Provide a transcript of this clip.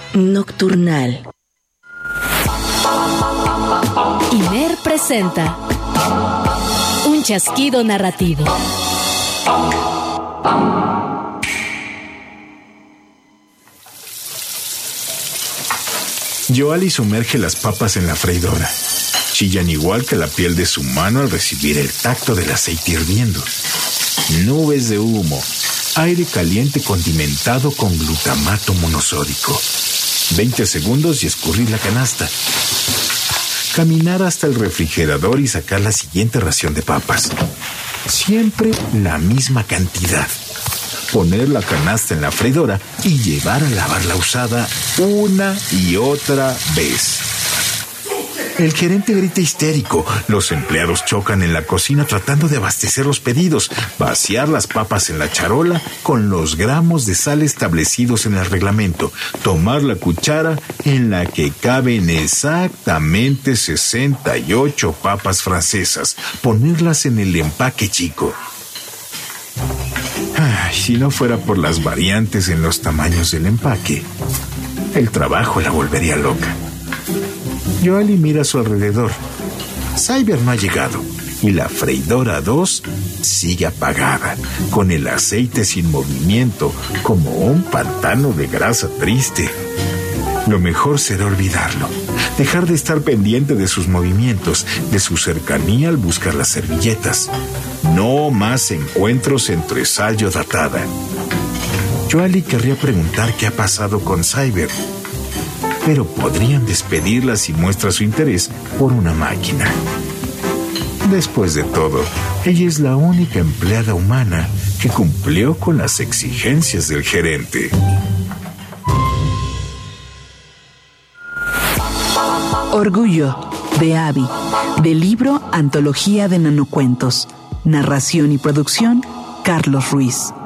Nocturnal. Imer presenta un chasquido narrativo. Yoali sumerge las papas en la freidora. Chillan igual que la piel de su mano al recibir el tacto del aceite hirviendo. Nubes de humo, aire caliente condimentado con glutamato monosódico. 20 segundos y escurrir la canasta. Caminar hasta el refrigerador y sacar la siguiente ración de papas. Siempre la misma cantidad. Poner la canasta en la freidora y llevar a lavar la usada una y otra vez. El gerente grita histérico. Los empleados chocan en la cocina tratando de abastecer los pedidos, vaciar las papas en la charola con los gramos de sal establecidos en el reglamento, tomar la cuchara en la que caben exactamente 68 papas francesas, ponerlas en el empaque chico. Ay, si no fuera por las variantes en los tamaños del empaque, el trabajo la volvería loca. Yoali mira a su alrededor. Cyber no ha llegado y la freidora 2 sigue apagada, con el aceite sin movimiento, como un pantano de grasa triste. Lo mejor será olvidarlo, dejar de estar pendiente de sus movimientos, de su cercanía al buscar las servilletas. No más encuentros entre sal yodatada. Yoali querría preguntar qué ha pasado con Cyber, pero podrían despedirla si muestra su interés por una máquina. Después de todo, ella es la única empleada humana que cumplió con las exigencias del gerente. Orgullo, de Abby, del libro Antología de Nanocuentos. Narración y producción, Carlos Ruiz.